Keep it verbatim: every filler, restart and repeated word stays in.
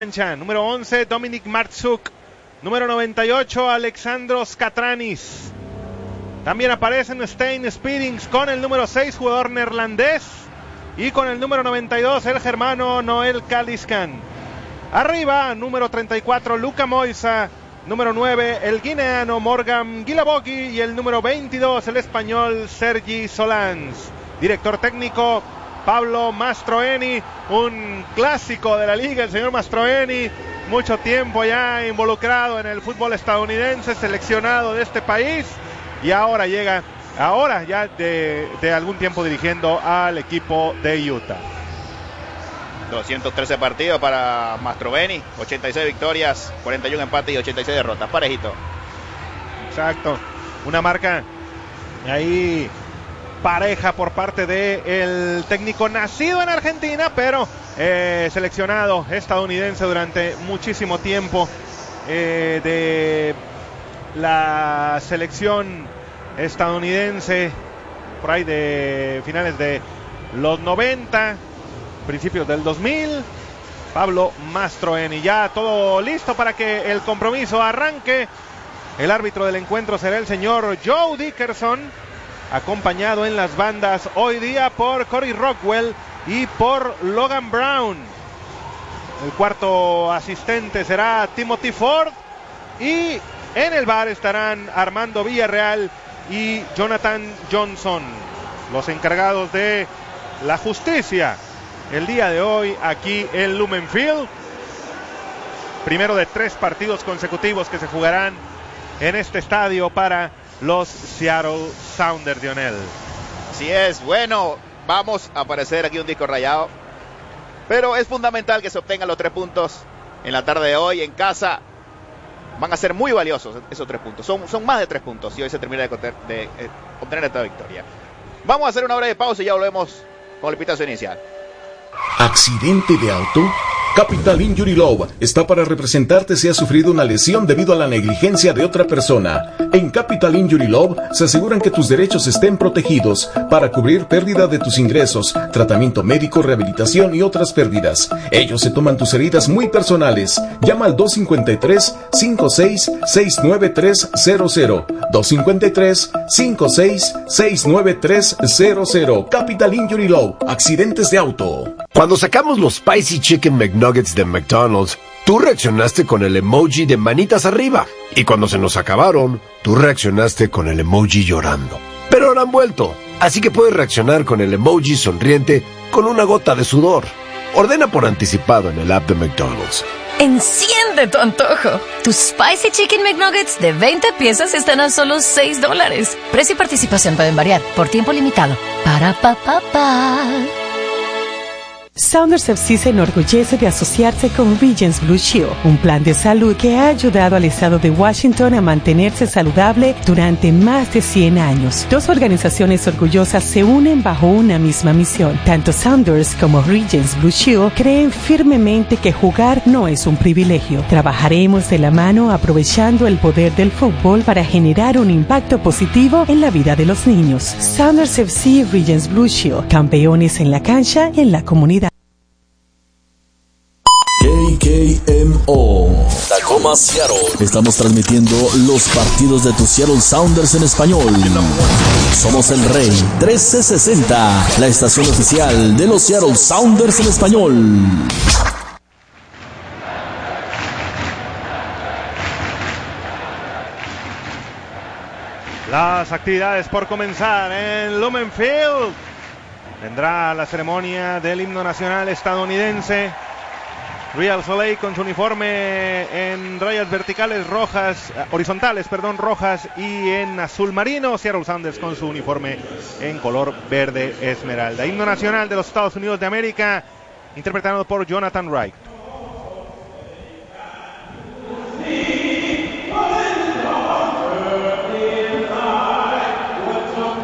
Número once, Dominik Marczuk. Número noventa y ocho, Alexandros Katranis. También aparecen Stein Spierings con el número seis, jugador neerlandés. Y con el número noventa y dos, el germano Noel Kaliskan. Arriba, número treinta y cuatro, Luka Moisa. Número nueve, el guineano Morgan Guilabogi. Y el número veintidós, el español Sergi Solans. Director técnico Pablo Mastroeni, un clásico de la liga, el señor Mastroeni, mucho tiempo ya involucrado en el fútbol estadounidense, seleccionado de este país, y ahora llega, ahora ya de, de algún tiempo dirigiendo al equipo de Utah. doscientos trece partidos para Mastroeni, ochenta y seis victorias, cuarenta y uno empates y ochenta y seis derrotas, parejito. Exacto, una marca ahí pareja por parte del técnico nacido en Argentina, pero eh, seleccionado estadounidense durante muchísimo tiempo, eh, de la selección estadounidense por ahí de finales de los noventa, principios del dos mil. Pablo Mastroeni, ya todo listo para que el compromiso arranque. El árbitro del encuentro será el señor Joe Dickerson, acompañado en las bandas hoy día por Cory Rockwell y por Logan Brown. El cuarto asistente será Timothy Ford, y en el bar estarán Armando Villarreal y Jonathan Johnson, los encargados de la justicia el día de hoy aquí en Lumen Field. Primero de tres partidos consecutivos que se jugarán en este estadio para los Seattle Sounders, Dionel. Así es, bueno, vamos a aparecer aquí un disco rayado, pero es fundamental que se obtengan los tres puntos en la tarde de hoy en casa. Van a ser muy valiosos esos tres puntos, son, son más de tres puntos si hoy se termina de, de, de, de obtener esta victoria. Vamos a hacer una breve pausa y ya volvemos con el pitazo inicial. ¿Accidente de auto? Capital Injury Law está para representarte si has sufrido una lesión debido a la negligencia de otra persona. En Capital Injury Law se aseguran que tus derechos estén protegidos para cubrir pérdida de tus ingresos, tratamiento médico, rehabilitación y otras pérdidas. Ellos se toman tus heridas muy personales. Llama al dos cinco tres, cinco seis, seis nueve tres cero cero. dos cinco tres, cinco seis, seis nueve tres cero cero. Capital Injury Law. Accidentes de auto. Cuando sacamos los Spicy Chicken McNuggets de McDonald's, tú reaccionaste con el emoji de manitas arriba. Y cuando se nos acabaron, tú reaccionaste con el emoji llorando. Pero ahora han vuelto, así que puedes reaccionar con el emoji sonriente con una gota de sudor. Ordena por anticipado en el app de McDonald's. Enciende tu antojo. Tus Spicy Chicken McNuggets de veinte piezas están a solo seis dólares. Precio y participación pueden variar por tiempo limitado. Para pa pa pa. Sounders F C se enorgullece de asociarse con Regence Blue Shield, un plan de salud que ha ayudado al estado de Washington a mantenerse saludable durante más de cien años. Dos organizaciones orgullosas se unen bajo una misma misión. Tanto Sounders como Regence Blue Shield creen firmemente que jugar no es un privilegio. Trabajaremos de la mano aprovechando el poder del fútbol para generar un impacto positivo en la vida de los niños. Sounders F C y Regence Blue Shield, campeones en la cancha y en la comunidad. K K M O Tacoma, Seattle. Estamos transmitiendo los partidos de tus Seattle Sounders en español. Somos el Rey trece sesenta, la estación oficial de los Seattle Sounders en español. Las actividades por comenzar en Lumen Field. Vendrá la ceremonia del himno nacional estadounidense. Real Salt Lake con su uniforme en rayas verticales rojas, horizontales, perdón, rojas y en azul marino. Seattle Sounders con su uniforme en color verde esmeralda. Himno nacional de los Estados Unidos de América, interpretado por Jonathan Wright.